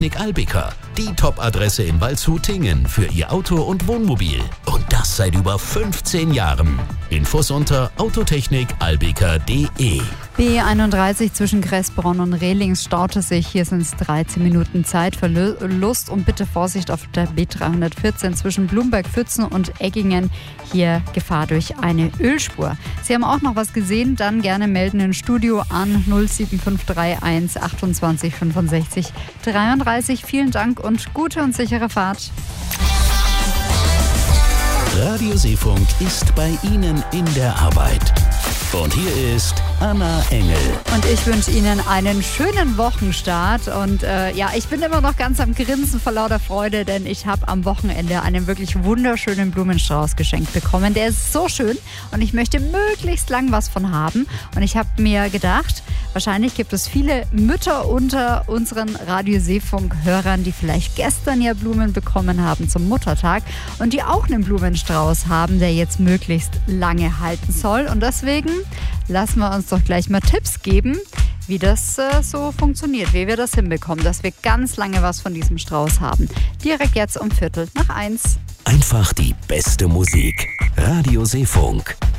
Albeka, die Top-Adresse in Waldshut-Tingen für Ihr Auto- und Wohnmobil. Und das seit über 15 Jahren. Infos unter autotechnikalbeka.de. B31 zwischen Kressbronn und Rehlings staute sich. Hier sind es 13 Minuten Zeitverlust und bitte Vorsicht auf der B314 zwischen Blumberg, Pfützen und Eggingen. Hier Gefahr durch eine Ölspur. Sie haben auch noch was gesehen? Dann gerne melden ins Studio an 07531 28 65 33. Vielen Dank und gute und sichere Fahrt. Radio Seefunk ist bei Ihnen in der Arbeit. Und hier ist Anna Engel. Und ich wünsche Ihnen einen schönen Wochenstart. Und ich bin immer noch ganz am Grinsen vor lauter Freude, denn ich habe am Wochenende einen wirklich wunderschönen Blumenstrauß geschenkt bekommen. Der ist so schön und ich möchte möglichst lang was von haben. Und ich habe mir gedacht, wahrscheinlich gibt es viele Mütter unter unseren Radio Seefunk-Hörern, die vielleicht gestern ja Blumen bekommen haben zum Muttertag und die auch einen Blumenstrauß haben, der jetzt möglichst lange halten soll. Und deswegen lassen wir uns doch gleich mal Tipps geben, wie das so funktioniert, wie wir das hinbekommen, dass wir ganz lange was von diesem Strauß haben. Direkt jetzt um 1:15. Einfach die beste Musik. Radio Seefunk.